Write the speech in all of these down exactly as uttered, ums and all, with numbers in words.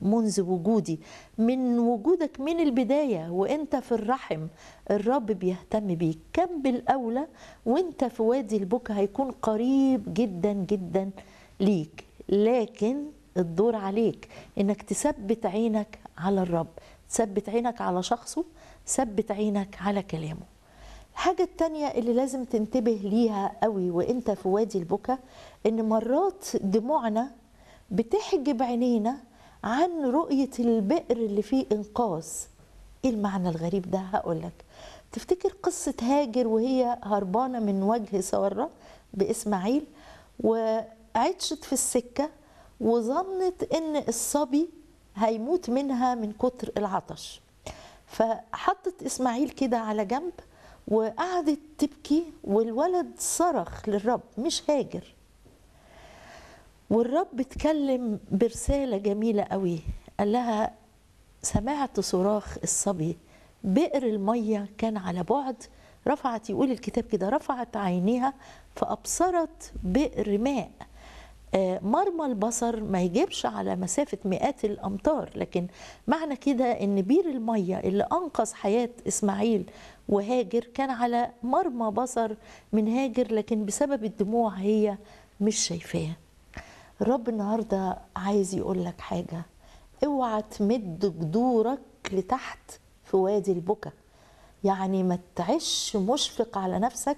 منذ وجودي، من وجودك من البداية وانت في الرحم الرب بيهتم بيك، كم بالأولى وانت في وادي البكا هيكون قريب جدا جدا ليك. لكن الدور عليك انك تثبت عينك على الرب، تثبت عينك على شخصه، ثبت عينك على كلامه. الحاجة التانية اللي لازم تنتبه ليها قوي وانت في وادي البكا، ان مرات دموعنا بتحجب عينينا عن رؤية البئر اللي فيه إنقاذ. ايه المعنى الغريب ده؟ هقولك. تفتكر قصة هاجر وهي هربانة من وجه سارة بإسماعيل، وعطشت في السكة وظنت ان الصبي هيموت منها من كتر العطش، فحطت إسماعيل كده على جنب وقعدت تبكي، والولد صرخ للرب مش هاجر. والرب اتكلم برسالة جميلة قوي، قال لها سمعت صراخ الصبي، بئر المية كان على بعد، رفعت، يقول الكتاب كده، رفعت عينيها فأبصرت بئر ماء. مرمى البصر ما يجيبش على مسافة مئات الأمتار، لكن معنى كده ان بير المية اللي أنقذ حياة إسماعيل وهاجر كان على مرمى بصر من هاجر، لكن بسبب الدموع هي مش شايفاه. الرب النهاردة عايز يقول لك حاجة، اوعى تمد جذورك لتحت في وادي البكا. يعني ما تعيش مشفق على نفسك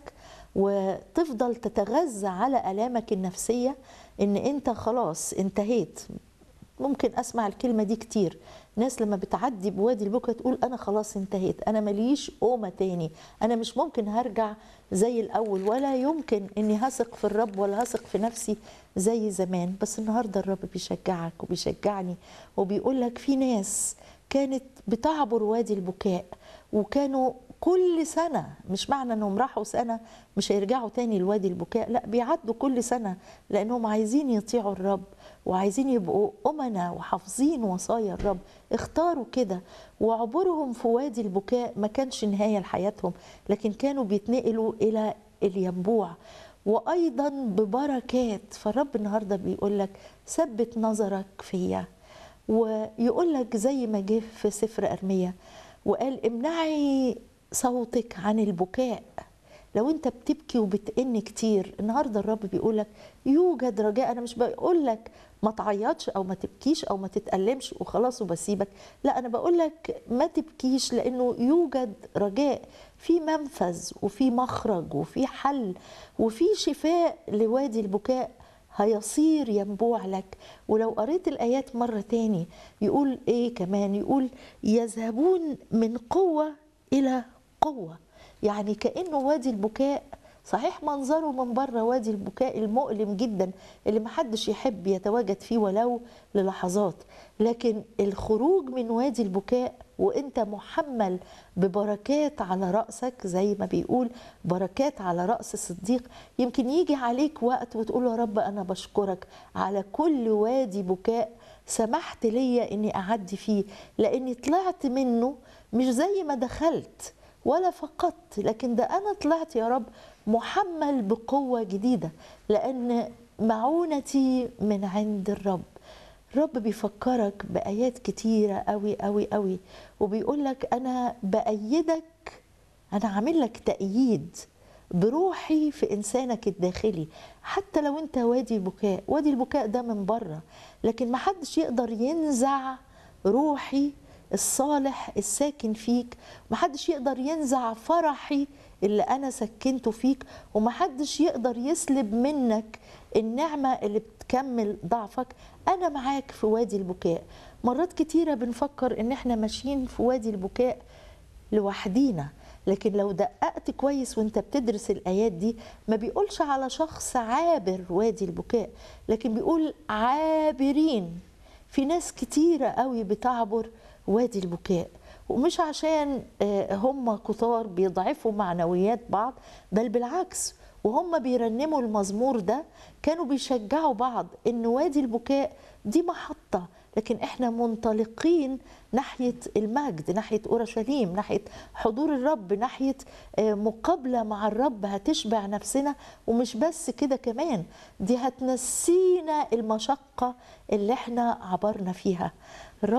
وتفضل تتغذى على آلامك النفسية ان انت خلاص انتهيت. ممكن اسمع الكلمة دي كتير، ناس لما بتعدي بوادي البكا تقول انا خلاص انتهيت، انا مليش قومة تاني، انا مش ممكن هرجع زي الاول، ولا يمكن اني هثق في الرب ولا هثق في نفسي زي زمان. بس النهاردة الرب بيشجعك وبيشجعني وبيقول لك في ناس كانت بتعبر وادي البكاء، وكانوا كل سنة، مش معنى انهم راحوا سنة مش هيرجعوا تاني لوادي البكاء، لا بيعدوا كل سنة لانهم عايزين يطيعوا الرب وعايزين يبقوا أمنا وحافظين وصايا الرب. اختاروا كده، وعبورهم في وادي البكاء ما كانش نهاية لحياتهم، لكن كانوا بيتنقلوا إلى الينبوع وأيضا ببركات. فالرب النهاردة بيقول لك ثبت نظرك فيا، ويقول لك زي ما جه في سفر أرميا وقال امنعي صوتك عن البكاء. لو انت بتبكي وبتئن كتير، النهارده الرب بيقولك يوجد رجاء. انا مش بقولك ما تعيطش او ما تبكيش او ما تتألمش وخلاص وبسيبك، لا، انا بقولك ما تبكيش لانه يوجد رجاء، في منفذ وفي مخرج وفي حل وفي شفاء لوادي البكاء هيصير ينبوع لك. ولو قريت الآيات مرة تاني يقول ايه كمان؟ يقول يذهبون من قوة إلى قوة. يعني كأنه وادي البكاء صحيح منظره من بره وادي البكاء المؤلم جدا اللي محدش يحب يتواجد فيه ولو للحظات، لكن الخروج من وادي البكاء وانت محمل ببركات على رأسك، زي ما بيقول بركات على رأس الصديق. يمكن يجي عليك وقت وتقول يا رب أنا بشكرك على كل وادي بكاء سمحت ليا اني اعدي فيه، لاني طلعت منه مش زي ما دخلت ولا فقدت، لكن ده أنا طلعت يا رب محمل بقوة جديدة، لأن معونتي من عند الرب. الرب بيفكرك بآيات كتيرة قوي قوي قوي، وبيقول لك أنا بأيدك، أنا عامل لك تأييد بروحي في إنسانك الداخلي. حتى لو أنت وادي البكاء، وادي البكاء ده من بره، لكن محدش يقدر ينزع روحي الصالح الساكن فيك، محدش يقدر ينزع فرحي اللي أنا سكنته فيك، ومحدش يقدر يسلب منك النعمة اللي بتكمل ضعفك. أنا معاك في وادي البكاء. مرات كتيرة بنفكر إن إحنا ماشيين في وادي البكاء لوحدينا، لكن لو دققت كويس وانت بتدرس الآيات دي ما بيقولش على شخص عابر وادي البكاء، لكن بيقول عابرين. في ناس كتيرة قوي بتعبر وادي البكاء، ومش عشان هم كتار بيضعفوا معنويات بعض، بل بالعكس، وهم بيرنموا المزمور ده كانوا بيشجعوا بعض ان وادي البكاء دي محطة لكن احنا منطلقين ناحية المجد، ناحية أورشليم، ناحية حضور الرب، ناحية مقابلة مع الرب هتشبع نفسنا. ومش بس كده، كمان دي هتنسينا المشقة اللي احنا عبرنا فيها.